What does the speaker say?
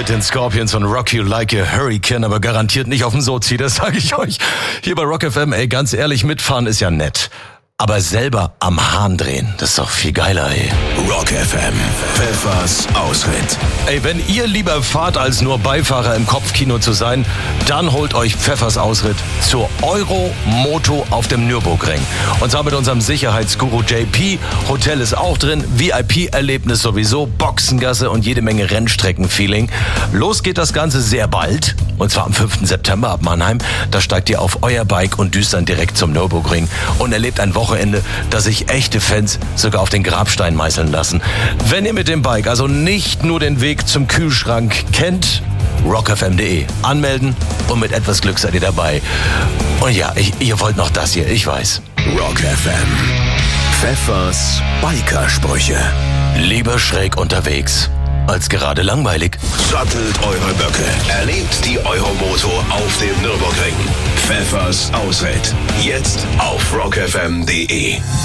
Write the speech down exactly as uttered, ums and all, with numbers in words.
mit den Scorpions und Rock You Like a Hurricane, aber garantiert nicht auf dem Sozi, das sage ich euch. Hier bei Rock F M, ey, ganz ehrlich, mitfahren ist ja nett. Aber selber am Hahn drehen, das ist doch viel geiler, ey. Rock F M, Pfeffers Ausritt. Ey, wenn ihr lieber fahrt, als nur Beifahrer im Kopfkino zu sein, dann holt euch Pfeffers Ausritt zur Euro-Moto auf dem Nürburgring. Und zwar mit unserem Sicherheitsguru J P. Hotel ist auch drin, V I P-Erlebnis sowieso, Boxengasse und jede Menge Rennstrecken-Feeling. Los geht das Ganze sehr bald, und zwar am fünften September ab Mannheim. Da steigt ihr auf euer Bike und düst dann direkt zum Nürburgring und erlebt ein Wochenende, dass sich echte Fans sogar auf den Grabstein meißeln lassen. Wenn ihr mit dem Bike also nicht nur den Weg zum Kühlschrank kennt, rock f m punkt d e. Anmelden und mit etwas Glück seid ihr dabei. Und ja, ich, ihr wollt noch das hier, ich weiß. Rock F M, Pfeffers Bikersprüche. Lieber schräg unterwegs als gerade langweilig. Sattelt eure Böcke. Erlebt die Euromoto auf dem Nürburgring. Pfeffers Ausritt. Jetzt auf rock f m punkt d e.